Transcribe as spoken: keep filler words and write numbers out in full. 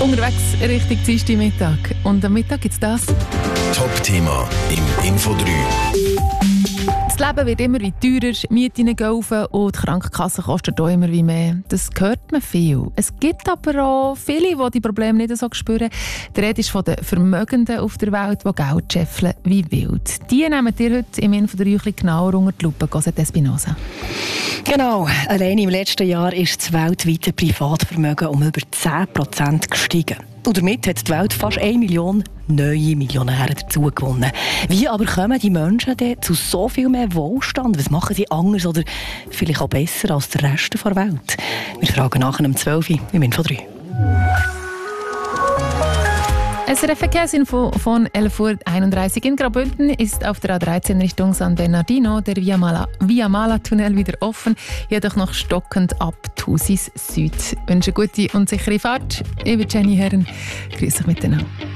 Unterwegs Richtung Dienstag Mittag. Und am Mittag gibt es das. Top-Thema im Info drei. Das Leben wird immer wie teurer, Mieten gehen auf und die Krankenkasse kostet auch immer wie mehr. Das hört man viel. Es gibt aber auch viele, die die Probleme nicht so spüren. Die Rede ist von den Vermögenden auf der Welt, die Geld scheffeln wie wild. Die nehmen ihr heute im Info drei ein bisschen genauer unter die Lupe. Cosette Espinosa. Genau. Allein im letzten Jahr ist das weltweite Privatvermögen um über zehn Prozent gestiegen. Und damit hat die Welt fast eine Million neue Millionäre dazu gewonnen. Wie aber kommen die Menschen denn zu so viel mehr Wohlstand? Was machen sie anders oder vielleicht auch besser als der Rest der Welt? Wir fragen nachher um zwölf Uhr im Info drei. S R F Verkehrsinfo von elf Uhr einunddreißig. In Graubünden ist auf der A dreizehn Richtung San Bernardino der Via Mala, Via Mala Tunnel wieder offen, jedoch noch stockend ab Thusis Süd. Ich wünsche gute und sichere Fahrt. Ich bin Jenny Herren. Grüß euch miteinander.